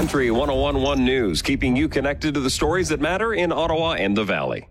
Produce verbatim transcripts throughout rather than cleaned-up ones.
Country one oh one point one News, keeping you connected to the stories that matter in Ottawa and the Valley.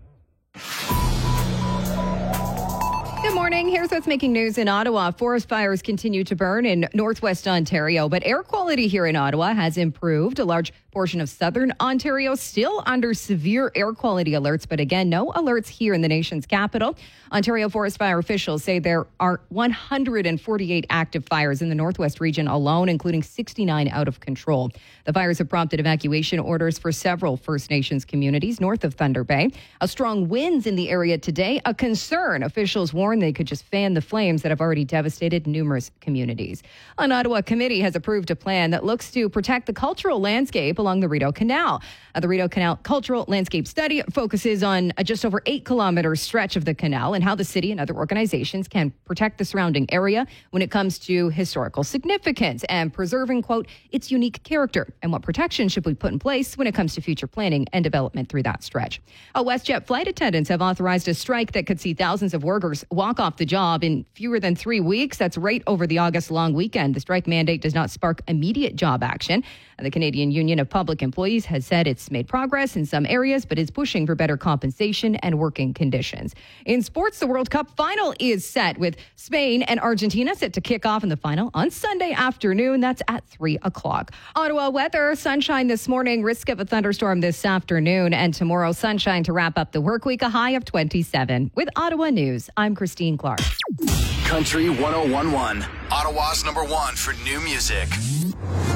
Good morning. Here's what's making news in Ottawa. Forest fires continue to burn in northwest Ontario, but air quality here in Ottawa has improved. A large portion of southern Ontario still under severe air quality alerts, but again, no alerts here in the nation's capital. Ontario forest fire officials say there are one hundred forty-eight active fires in the northwest region alone, including sixty-nine out of control. The fires have prompted evacuation orders for several First Nations communities north of Thunder Bay. A strong winds in the area today, a concern. Officials warn they could just fan the flames that have already devastated numerous communities. An Ottawa committee has approved a plan that looks to protect the cultural landscape along the Rideau Canal. Uh, the Rideau Canal Cultural Landscape Study focuses on a just over eight kilometer stretch of the canal and how the city and other organizations can protect the surrounding area when it comes to historical significance and preserving, quote, its unique character, and what protection should we put in place when it comes to future planning and development through that stretch. Uh, WestJet flight attendants have authorized a strike that could see thousands of workers walk off the job in fewer than three weeks. That's right over the August long weekend. The strike mandate does not spark immediate job action. The Canadian Union of Public Employees has said it's made progress in some areas, but is pushing for better compensation and working conditions. In sports, the World Cup final is set, with Spain and Argentina set to kick off in the final on Sunday afternoon. That's at three o'clock. Ottawa weather, sunshine this morning, risk of a thunderstorm this afternoon, and tomorrow sunshine to wrap up the work week, a high of twenty-seven. With Ottawa News, I'm Christine Clark. Country one oh one point one, Ottawa's number one for new music.